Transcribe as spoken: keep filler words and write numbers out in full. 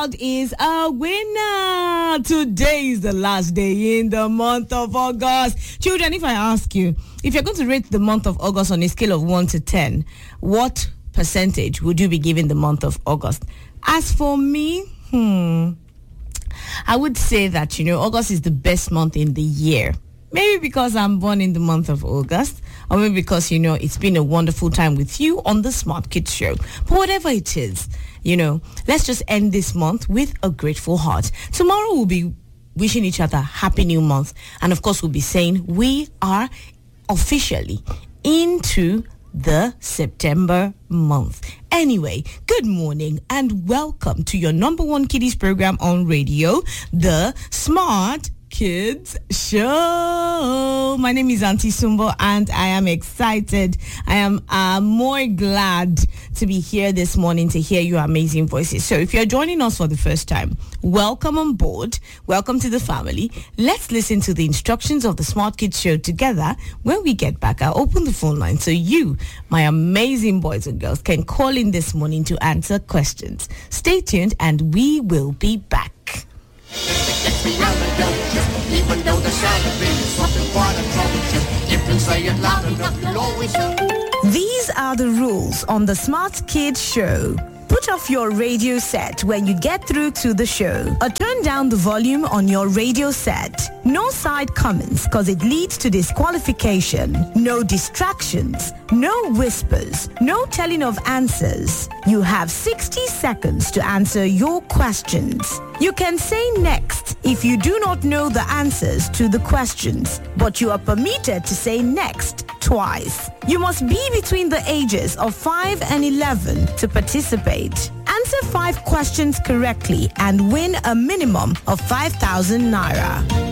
child is a winner. Today is the last day in the month of August. Children, if I ask you, if you're going to rate the month of August on a scale of one to ten, what percentage would you be giving the month of August? As for me, hmm, I would say that, you know, August is the best month in the year. Maybe because I'm born in the month of August, or maybe because, you know, it's been a wonderful time with you on the Smart Kids Show. But whatever it is, you know, let's just end this month with a grateful heart. Tomorrow we'll be wishing each other happy new month. And of course, we'll be saying we are officially into the September month. Anyway, good morning and welcome to your number one kiddies program on radio, the Smart Kids Show. My name is Auntie Sumbo and I am excited. I am uh, more glad to be here this morning to hear your amazing voices. So if you're joining us for the first time, welcome on board. Welcome to the family. Let's listen to the instructions of the Smart Kids Show together. When we get back, I'll open the phone line so you, my amazing boys and girls, can call in this morning to answer questions. Stay tuned and we will be back. Even though the salary is something quite atrocious, if you say it loud enough, you'll always know. These are the rules on the Smart Kids Show. Put off your radio set when you get through to the show, or turn down the volume on your radio set. No side comments because it leads to disqualification. No distractions. No whispers. No telling of answers. You have sixty seconds to answer your questions. You can say next if you do not know the answers to the questions, but you are permitted to say next twice. You must be between the ages of five and eleven to participate. Answer five questions correctly and win a minimum of five thousand naira.